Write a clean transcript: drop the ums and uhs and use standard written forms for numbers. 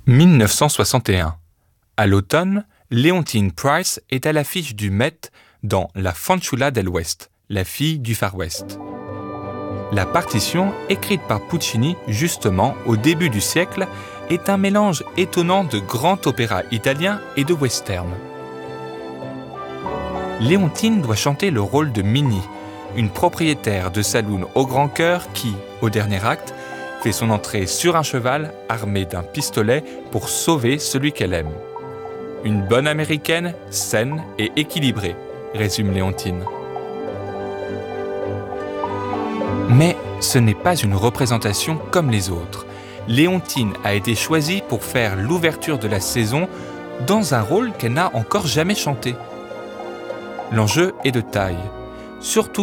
1961. À l'automne, Leontine Price est à l'affiche du Met dans La Fanciulla del West, la fille du Far West. La partition, écrite par Puccini justement au début du siècle, est un mélange étonnant de grand opéra italien et de western. Leontine doit chanter le rôle de Minnie, une propriétaire de saloon au grand cœur qui, au dernier acte, fait son entrée sur un cheval armé d'un pistolet pour sauver celui qu'elle aime. Une bonne américaine, saine et équilibrée, résume Leontine. Mais ce n'est pas une représentation comme les autres. Leontine a été choisie pour faire l'ouverture de la saison dans un rôle qu'elle n'a encore jamais chanté. L'enjeu est de taille, surtout